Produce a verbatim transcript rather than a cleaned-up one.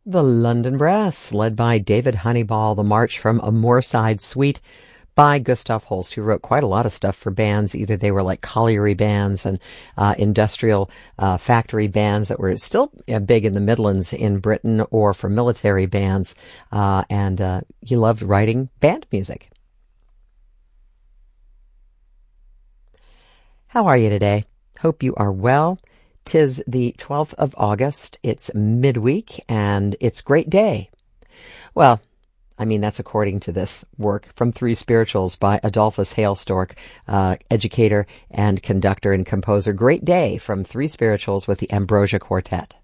The London Brass, led by David Honeyball, the march from a Moorside Suite by Gustav Holst, who wrote quite a lot of stuff for bands. Either they were like colliery bands and uh, industrial uh, factory bands that were still uh, big in the Midlands in Britain, or for military bands, uh, and uh, he loved writing band music. How are you today? Hope you are well. 'Tis the twelfth of August, it's midweek, and it's great day. Well, I mean, that's according to this work from Three Spirituals by Adolphus Hailstork, uh, educator and conductor and composer. Great day from Three Spirituals with the Ambrosia Quartet.